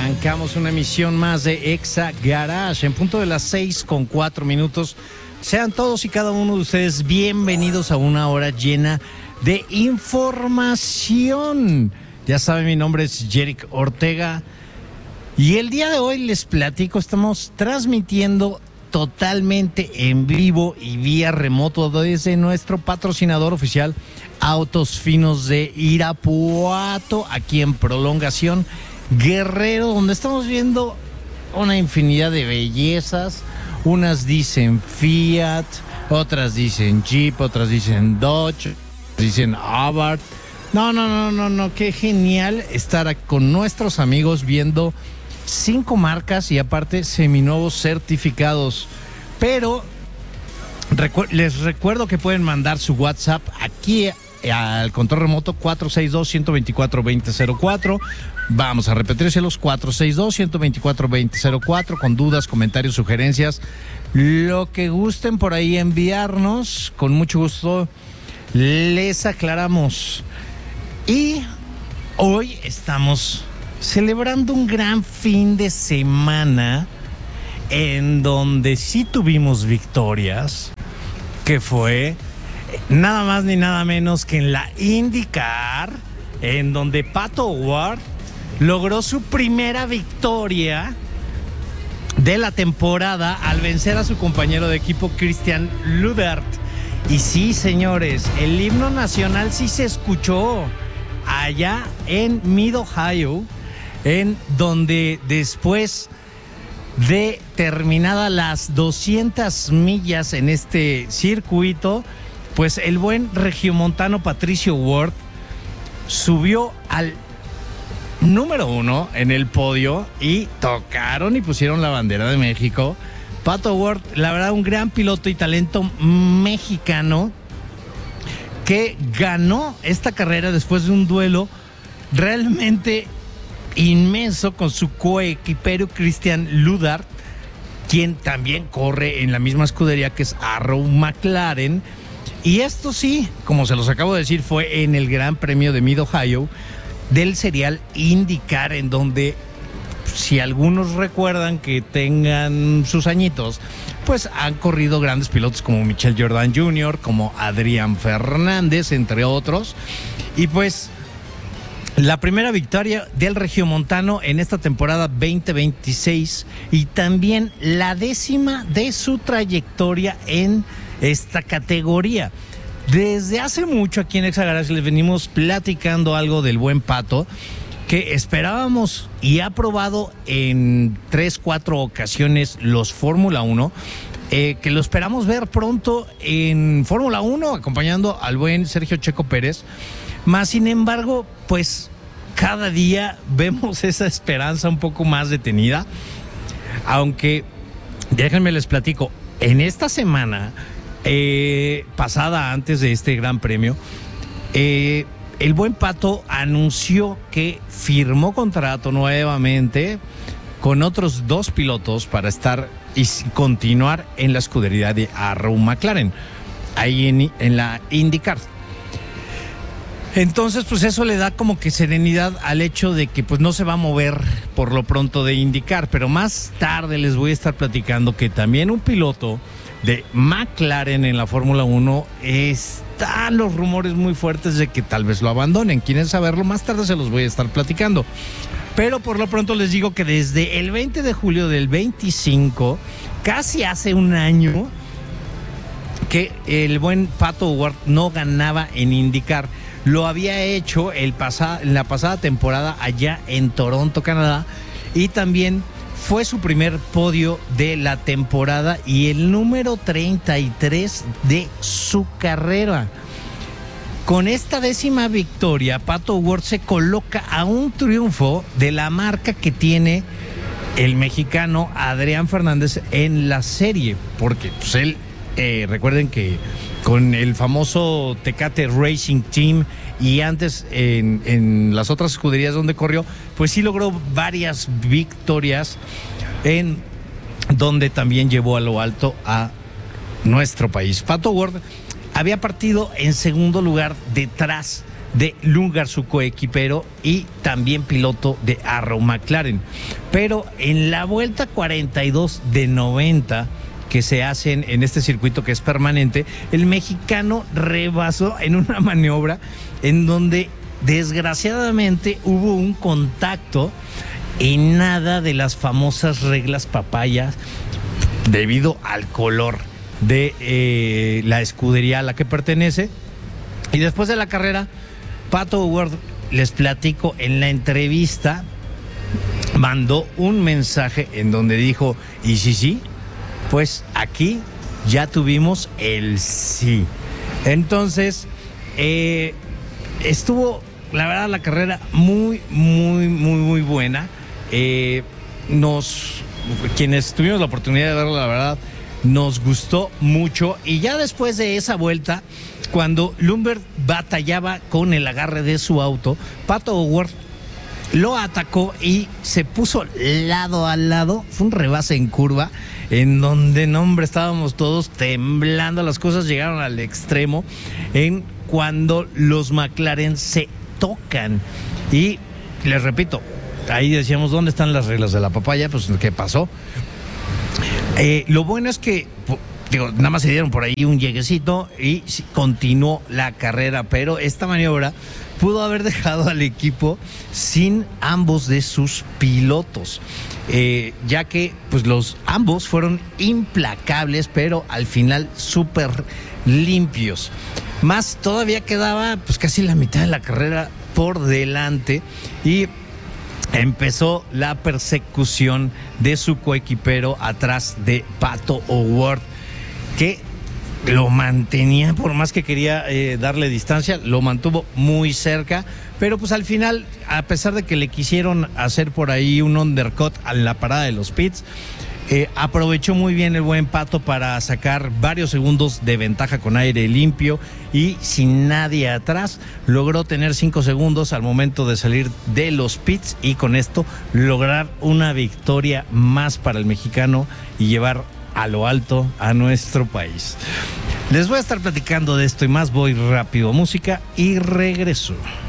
Arrancamos una emisión más de Exa Garage en punto de las 6:04. Sean todos y cada uno de ustedes bienvenidos a una hora llena de información. Ya saben, mi nombre es Jerick Ortega y el día de hoy les platico, estamos transmitiendo totalmente en vivo y vía remoto desde nuestro patrocinador oficial Autos Finos de Irapuato, aquí en Prolongación Guerrero, donde estamos viendo una infinidad de bellezas. Unas dicen Fiat, otras dicen Jeep, otras dicen Dodge, dicen Abarth. No, qué genial estar con nuestros amigos viendo 5 marcas y aparte seminuevos certificados. Pero les recuerdo que pueden mandar su WhatsApp aquí al control remoto 462-124-2004. Vamos a repetírselos, 462-124-2004, con dudas, comentarios, sugerencias, lo que gusten por ahí enviarnos, con mucho gusto les aclaramos. Y hoy estamos celebrando un gran fin de semana en donde sí tuvimos victorias, que fue nada más ni nada menos que en la IndyCar, en donde Pato O'Ward logró su primera victoria de la temporada al vencer a su compañero de equipo Christian Ludert. Y sí, señores, el himno nacional sí se escuchó allá en Mid Ohio, en donde después de terminadas las 200 millas en este circuito, pues el buen regiomontano Patricio Ward subió al número 1 en el podio y tocaron y pusieron la bandera de México. Pato Ward, la verdad, un gran piloto y talento mexicano que ganó esta carrera después de un duelo realmente inmenso con su coequipero Christian Ludert, quien también corre en la misma escudería que es Arrow McLaren. Y esto sí, como se los acabo de decir, fue en el Gran Premio de Mid Ohio del serial IndyCar, en donde, si algunos recuerdan que tengan sus añitos, pues han corrido grandes pilotos como Michael Jordan Jr., como Adrián Fernández, entre otros. Y pues la primera victoria del regiomontano en esta temporada 2026 y también la 10ª de su trayectoria en esta categoría. Desde hace mucho aquí en Exa Garage les venimos platicando algo del buen Pato, que esperábamos y ha probado en 3-4 ocasiones los Fórmula 1, que lo esperamos ver pronto en Fórmula 1 acompañando al buen Sergio Checo Pérez. Más sin embargo, pues cada día vemos esa esperanza un poco más detenida, aunque déjenme les platico, en esta semana pasada, antes de este gran premio, el buen Pato anunció que firmó contrato nuevamente con otros 2 pilotos para estar y continuar en la escudería de Arrow McLaren, ahí en la IndyCar. Entonces, pues eso le da como que serenidad al hecho de que pues no se va a mover por lo pronto de IndyCar, pero más tarde les voy a estar platicando que también un piloto de McLaren en la Fórmula 1 están los rumores muy fuertes de que tal vez lo abandonen. ¿Quieren saberlo? Más tarde se los voy a estar platicando. Pero por lo pronto les digo que desde el 20 de julio del 25, casi hace un año, que el buen Pato O'Ward no ganaba en IndyCar. Lo había hecho en la pasada temporada allá en Toronto, Canadá, y también fue su primer podio de la temporada y el número 33 de su carrera. Con esta 10ª victoria, Pato O'Ward se coloca a un triunfo de la marca que tiene el mexicano Adrián Fernández en la serie, porque pues él, recuerden que con el famoso Tecate Racing Team y antes en las otras escuderías donde corrió, pues sí logró varias victorias, en donde también llevó a lo alto a nuestro país. Pato O'Ward había partido en segundo lugar detrás de Lundgaard, su coequipero, y también piloto de Arrow McLaren. Pero en la vuelta 42 de 90 que se hacen en este circuito que es permanente, el mexicano rebasó en una maniobra en donde desgraciadamente hubo un contacto y nada de las famosas reglas papayas debido al color de la escudería a la que pertenece. Y después de la carrera, Pato O'Ward, les platico, en la entrevista mandó un mensaje en donde dijo, y sí, pues aquí ya tuvimos el sí. Entonces, estuvo, la verdad, la carrera muy buena. Quienes tuvimos la oportunidad de verla, la verdad, nos gustó mucho. Y ya después de esa vuelta, cuando Lundgaard batallaba con el agarre de su auto, Pato O'Ward lo atacó y se puso lado a lado. Fue un rebase en curva en donde, no, hombre, estábamos todos temblando. Las cosas llegaron al extremo en cuando los McLaren se tocan. Y les repito, ahí decíamos, ¿dónde están las reglas de la papaya? Pues, ¿qué pasó? Lo bueno es que, nada más se dieron por ahí un lleguecito y continuó la carrera, pero esta maniobra pudo haber dejado al equipo sin ambos de sus pilotos, ya que pues ambos fueron implacables, pero al final súper limpios. Más todavía quedaba pues casi la mitad de la carrera por delante y empezó la persecución de su coequipero atrás de Pato O'Ward, que lo mantenía, por más que quería darle distancia, lo mantuvo muy cerca, pero pues al final, a pesar de que le quisieron hacer por ahí un undercut a la parada de los pits, aprovechó muy bien el buen Pato para sacar varios segundos de ventaja con aire limpio y sin nadie atrás. Logró tener 5 segundos al momento de salir de los pits y con esto lograr una victoria más para el mexicano y llevar a lo alto a nuestro país. Les voy a estar platicando de esto y más. Voy rápido a música y regreso.